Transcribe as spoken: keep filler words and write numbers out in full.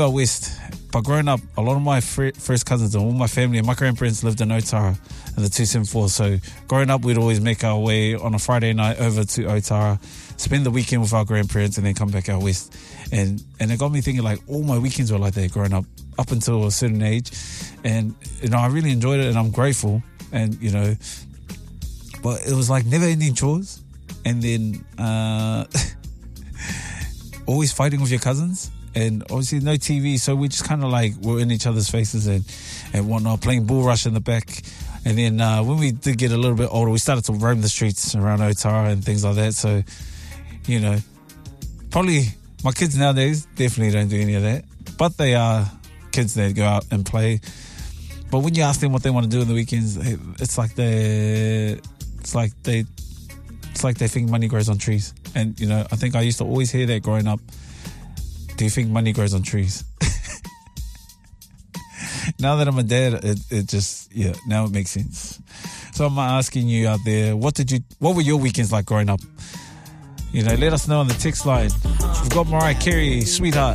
out west, but growing up, a lot of my fr- first cousins and all my family and my grandparents lived in Otara in the two seventy-four. So growing up, we'd always make our way on a Friday night over to Otara, spend the weekend with our grandparents, and then come back out west. And and it got me thinking, like, all my weekends were like that growing up, up until a certain age. And, you know, I really enjoyed it, and I'm grateful. And, you know, but it was like never ending chores. And then uh, always fighting with your cousins. And obviously no T V, so we just kind of like were in each other's faces and, and whatnot, playing Bull Rush in the back. And then uh, when we did get a little bit older, we started to roam the streets around Otara and things like that. So, you know, probably my kids nowadays definitely don't do any of that. But they are kids that go out and play. But when you ask them what they want to do on the weekends, it's like they, it's like they, it's like they think money grows on trees. And, you know, I think I used to always hear that growing up. Do you think money grows on trees? Now that I'm a dad, it, it just, yeah, now it makes sense. So I'm asking you out there, what did you, what were your weekends like growing up? You know, let us know on the text line. We've got Mariah Carey, Sweetheart.